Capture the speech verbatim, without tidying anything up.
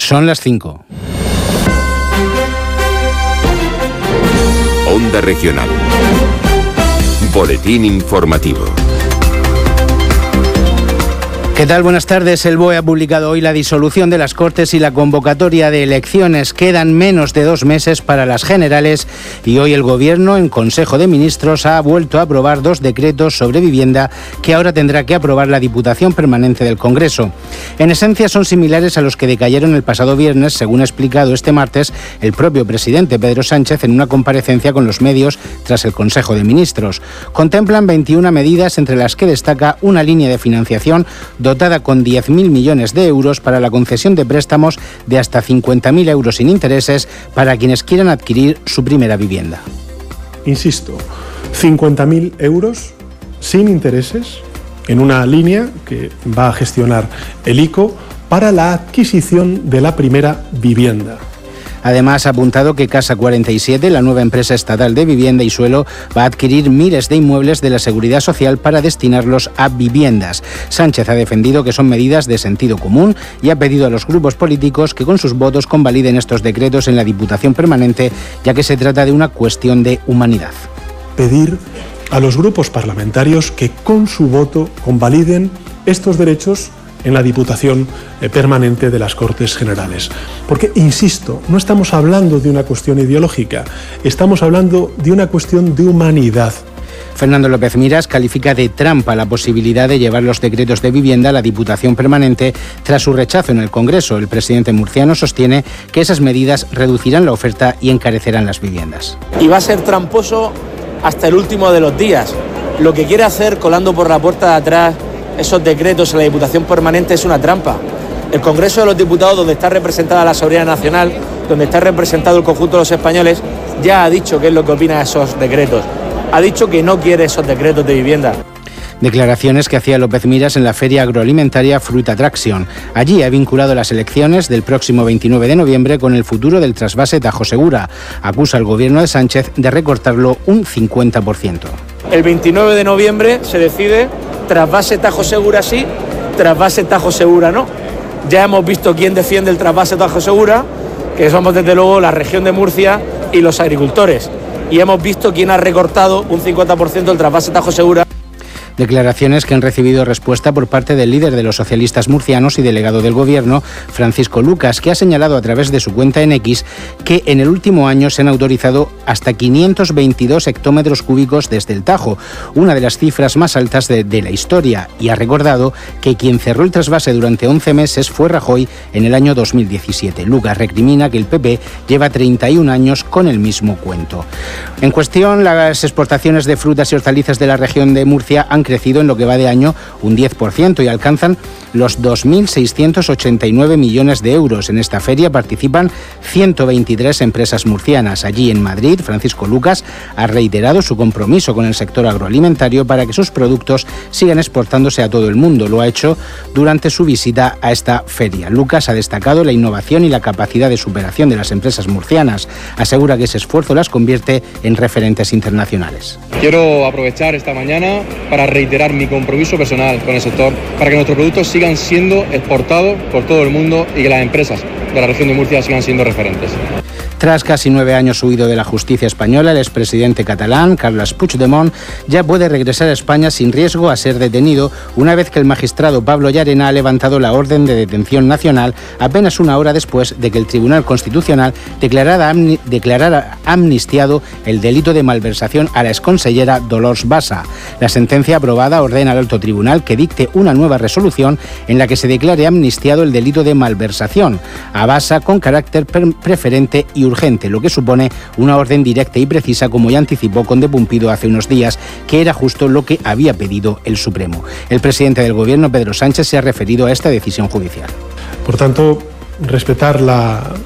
Son las cinco. Onda Regional. Boletín informativo. ¿Qué tal? Buenas tardes. El B O E ha publicado hoy la disolución de las Cortes y la convocatoria de elecciones. Quedan menos de dos meses para las generales y hoy el Gobierno, en Consejo de Ministros, ha vuelto a aprobar dos decretos sobre vivienda que ahora tendrá que aprobar la Diputación Permanente del Congreso. En esencia son similares a los que decayeron el pasado viernes, según ha explicado este martes el propio presidente Pedro Sánchez en una comparecencia con los medios tras el Consejo de Ministros. Contemplan veintiuna medidas, entre las que destaca una línea de financiación dotada con diez mil millones de euros para la concesión de préstamos de hasta cincuenta mil euros sin intereses para quienes quieran adquirir su primera vivienda. Insisto, cincuenta mil euros sin intereses en una línea que va a gestionar el I C O para la adquisición de la primera vivienda. Además, ha apuntado que Casa cuarenta y siete, la nueva empresa estatal de vivienda y suelo, va a adquirir miles de inmuebles de la Seguridad Social para destinarlos a viviendas. Sánchez ha defendido que son medidas de sentido común y ha pedido a los grupos políticos que con sus votos convaliden estos decretos en la Diputación Permanente, ya que se trata de una cuestión de humanidad. Pedir a los grupos parlamentarios que con su voto convaliden estos derechos en la Diputación Permanente de las Cortes Generales. Porque, insisto, no estamos hablando de una cuestión ideológica, estamos hablando de una cuestión de humanidad. Fernando López Miras califica de trampa la posibilidad de llevar los decretos de vivienda a la Diputación Permanente tras su rechazo en el Congreso. El presidente murciano sostiene que esas medidas reducirán la oferta y encarecerán las viviendas. Y va a ser tramposo hasta el último de los días. Lo que quiere hacer, colando por la puerta de atrás esos decretos en la Diputación Permanente, es una trampa. El Congreso de los Diputados, donde está representada la soberanía nacional, donde está representado el conjunto de los españoles, ya ha dicho qué es lo que opina de esos decretos. Ha dicho que no quiere esos decretos de vivienda. Declaraciones que hacía López Miras en la feria agroalimentaria Fruit Attraction. Allí ha vinculado las elecciones del próximo veintinueve de noviembre con el futuro del trasvase Tajo Segura. Acusa al gobierno de Sánchez de recortarlo un cincuenta por ciento. El veintinueve de noviembre se decide trasvase Tajo Segura sí, trasvase Tajo Segura no. Ya hemos visto quién defiende el trasvase Tajo Segura, que somos desde luego la región de Murcia y los agricultores. Y hemos visto quién ha recortado un cincuenta por ciento el trasvase Tajo Segura. Declaraciones que han recibido respuesta por parte del líder de los socialistas murcianos y delegado del Gobierno, Francisco Lucas, que ha señalado a través de su cuenta en X que en el último año se han autorizado hasta quinientos veintidós hectómetros cúbicos desde el Tajo, una de las cifras más altas de, de la historia, y ha recordado que quien cerró el trasvase durante once meses fue Rajoy en el año dos mil diecisiete. Lucas recrimina que el P P lleva treinta y un años con el mismo cuento. En cuestión, las exportaciones de frutas y hortalizas de la región de Murcia han crecido en lo que va de año un diez por ciento y alcanzan los dos mil seiscientos ochenta y nueve millones de euros. En esta feria participan ciento veintitrés empresas murcianas. Allí en Madrid, Francisco Lucas ha reiterado su compromiso con el sector agroalimentario para que sus productos sigan exportándose a todo el mundo. Lo ha hecho durante su visita a esta feria. Lucas ha destacado la innovación y la capacidad de superación de las empresas murcianas. Asegura que ese esfuerzo las convierte en referentes internacionales. Quiero aprovechar esta mañana para reiterar mi compromiso personal con el sector para que nuestros productos sigan siendo exportados por todo el mundo y que las empresas de la región de Murcia sigan siendo referentes. Tras casi nueve años huido de la justicia española, el expresidente catalán, Carles Puigdemont, ya puede regresar a España sin riesgo a ser detenido una vez que el magistrado Pablo Llarena ha levantado la orden de detención nacional apenas una hora después de que el Tribunal Constitucional declarara, amni- declarara amnistiado el delito de malversación a la exconsellera Dolors Bassa. La sentencia aprobada ordena al alto tribunal que dicte una nueva resolución en la que se declare amnistiado el delito de malversación a Bassa con carácter pre- preferente y urgente, lo que supone una orden directa y precisa, como ya anticipó Conde Pumpido hace unos días, que era justo lo que había pedido el Supremo. El presidente del Gobierno, Pedro Sánchez, se ha referido a esta decisión judicial. Por tanto, respetar la